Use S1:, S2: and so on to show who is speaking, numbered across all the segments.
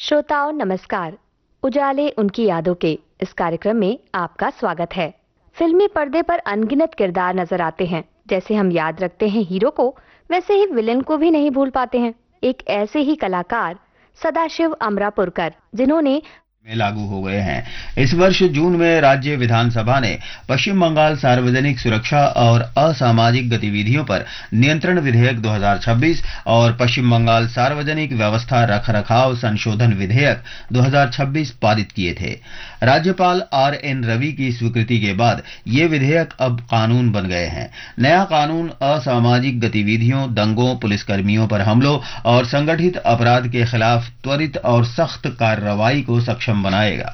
S1: श्रोताओं नमस्कार। उजाले उनकी यादों के इस कार्यक्रम में आपका स्वागत है। फिल्मी पर्दे पर अनगिनत किरदार नजर आते हैं। जैसे हम याद रखते हैं हीरो को, वैसे ही विलेन को भी नहीं भूल पाते हैं। एक ऐसे ही कलाकार सदाशिव अमरापुरकर, जिन्होंने
S2: में लागू हो गए हैं। इस वर्ष जून में राज्य विधानसभा ने पश्चिम बंगाल सार्वजनिक सुरक्षा और असामाजिक गतिविधियों पर नियंत्रण विधेयक 2026 और पश्चिम बंगाल सार्वजनिक व्यवस्था रखरखाव संशोधन विधेयक 2026 पारित किए थे। राज्यपाल RN रवि की स्वीकृति के बाद ये विधेयक अब कानून बन गए हैं। नया कानून असामाजिक गतिविधियों, दंगों, पुलिसकर्मियों पर हमलों और संगठित अपराध के खिलाफ त्वरित और सख्त कार्रवाई को सक्षम बनाएगा।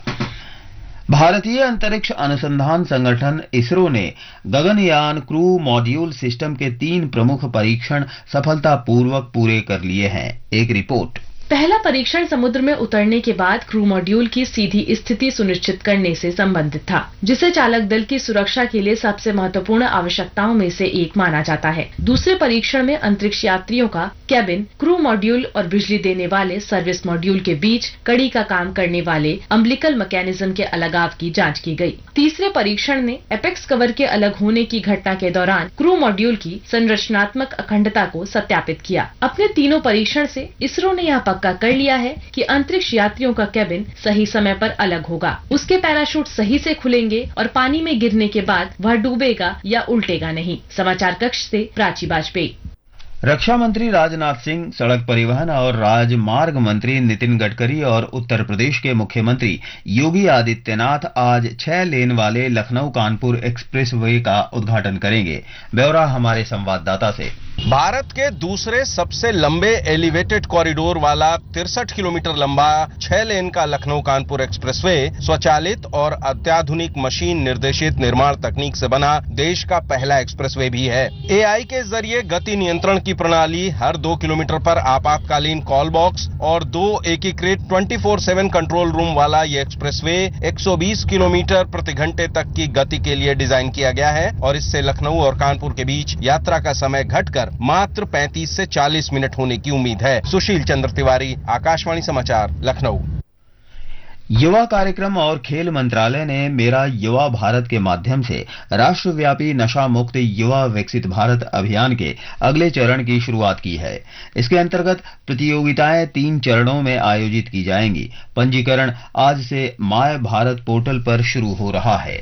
S2: भारतीय अंतरिक्ष अनुसंधान संगठन इसरो ने गगनयान क्रू मॉड्यूल सिस्टम के 3 प्रमुख परीक्षण सफलतापूर्वक पूरे कर लिए हैं। एक रिपोर्ट।
S3: पहला परीक्षण समुद्र में उतरने के बाद क्रू मॉड्यूल की सीधी स्थिति सुनिश्चित करने से संबंधित था, जिसे चालक दल की सुरक्षा के लिए सबसे महत्वपूर्ण आवश्यकताओं में से एक माना जाता है। दूसरे परीक्षण में अंतरिक्ष यात्रियों का कैबिन, क्रू मॉड्यूल और बिजली देने वाले सर्विस मॉड्यूल के बीच कड़ी का काम करने वाले अम्बिलिकल मैकेनिज्म के अलगाव की जाँच की गयी। तीसरे परीक्षण ने एपेक्स कवर के अलग होने की घटना के दौरान क्रू मॉड्यूल की संरचनात्मक अखंडता को सत्यापित किया। अपने तीनों परीक्षण से इसरो ने यह पक्का कर लिया है कि अंतरिक्ष यात्रियों का कैबिन सही समय पर अलग होगा, उसके पैराशूट सही से खुलेंगे और पानी में गिरने के बाद वह डूबेगा या उल्टेगा नहीं। समाचार कक्ष से प्राची बाजपेयी।
S2: रक्षा मंत्री राजनाथ सिंह, सड़क परिवहन और राजमार्ग मंत्री नितिन गडकरी और उत्तर प्रदेश के मुख्यमंत्री योगी आदित्यनाथ आज 6 लेन वाले लखनऊ कानपुर एक्सप्रेसवे का उद्घाटन करेंगे। ब्यौरा हमारे संवाददाता से।
S4: भारत के दूसरे सबसे लंबे एलिवेटेड कॉरिडोर वाला 63 किलोमीटर लंबा 6 लेन का लखनऊ कानपुर एक्सप्रेसवे स्वचालित और अत्याधुनिक मशीन निर्देशित निर्माण तकनीक से बना देश का पहला एक्सप्रेसवे भी है। AI के जरिए गति नियंत्रण की प्रणाली, हर 2 किलोमीटर पर आपातकालीन कॉल बॉक्स और 2 एकीकृत 24/7 कंट्रोल रूम वाला ये एक्सप्रेसवे 120 किलोमीटर प्रति घंटे तक की गति के लिए डिजाइन किया गया है और इससे लखनऊ और कानपुर के बीच यात्रा का समय घटकर मात्र 35 से 40 मिनट होने की उम्मीद है। सुशील चंद्र तिवारी, आकाशवाणी समाचार, लखनऊ।
S2: युवा कार्यक्रम और खेल मंत्रालय ने मेरा युवा भारत के माध्यम से राष्ट्रव्यापी नशा मुक्त युवा विकसित भारत अभियान के अगले चरण की शुरुआत की है। इसके अंतर्गत प्रतियोगिताएं 3 चरणों में आयोजित की जाएंगी। पंजीकरण आज से माय भारत पोर्टल पर शुरू हो रहा है।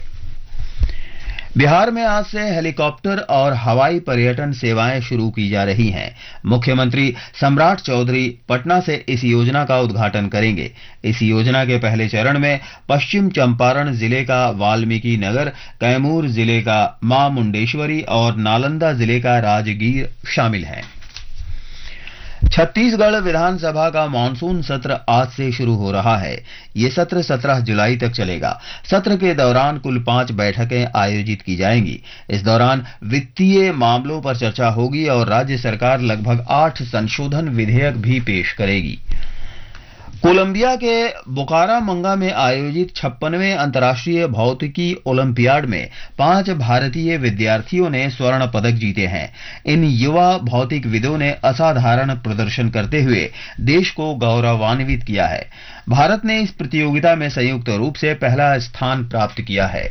S2: बिहार में आज से हेलीकॉप्टर और हवाई पर्यटन सेवाएं शुरू की जा रही हैं। मुख्यमंत्री सम्राट चौधरी पटना से इस योजना का उद्घाटन करेंगे। इस योजना के पहले चरण में पश्चिम चंपारण जिले का वाल्मीकि नगर, कैमूर जिले का मां मुंडेश्वरी और नालंदा जिले का राजगीर शामिल हैं। छत्तीसगढ़ विधानसभा का मानसून सत्र आज से शुरू हो रहा है। ये सत्र 17 जुलाई तक चलेगा। सत्र के दौरान कुल 5 बैठकें आयोजित की जाएंगी। इस दौरान वित्तीय मामलों पर चर्चा होगी और राज्य सरकार लगभग 8 संशोधन विधेयक भी पेश करेगी। कोलंबिया के बुकारामंगा में आयोजित 56वें अंतर्राष्ट्रीय भौतिकी ओलंपियाड में 5 भारतीय विद्यार्थियों ने स्वर्ण पदक जीते हैं। इन युवा भौतिकविदों ने असाधारण प्रदर्शन करते हुए देश को गौरवान्वित किया है। भारत ने इस प्रतियोगिता में संयुक्त रूप से पहला स्थान प्राप्त किया है।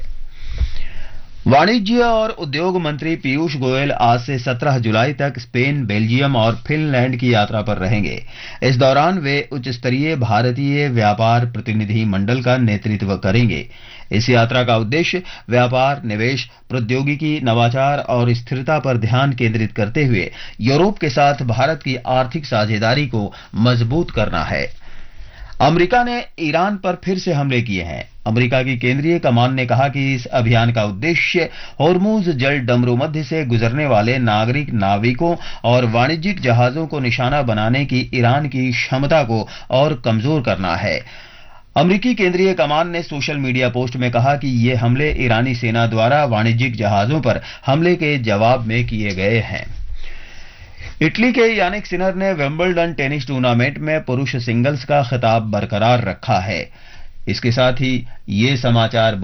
S2: वाणिज्य और उद्योग मंत्री पीयूष गोयल आज से 17 जुलाई तक स्पेन, बेल्जियम और फिनलैंड की यात्रा पर रहेंगे। इस दौरान वे उच्च स्तरीय भारतीय व्यापार प्रतिनिधि मंडल का नेतृत्व करेंगे। इस यात्रा का उद्देश्य व्यापार, निवेश, प्रौद्योगिकी, नवाचार और स्थिरता पर ध्यान केंद्रित करते हुए यूरोप के साथ भारत की आर्थिक साझेदारी को मजबूत करना है। अमेरिका ने ईरान पर फिर से हमले किए हैं। अमेरिका की केंद्रीय कमान ने कहा कि इस अभियान का उद्देश्य होर्मुज जल डमरू मध्य से गुजरने वाले नागरिक नाविकों और वाणिज्यिक जहाजों को निशाना बनाने की ईरान की क्षमता को और कमजोर करना है। अमेरिकी केंद्रीय कमान ने सोशल मीडिया पोस्ट में कहा कि ये हमले ईरानी सेना द्वारा वाणिज्यिक जहाजों पर हमले के जवाब में किए गए हैं। इटली के यानिक सिनर ने विंबलडन टेनिस टूर्नामेंट में पुरुष सिंगल्स का खिताब बरकरार रखा है। इसके साथ ही ये समाचार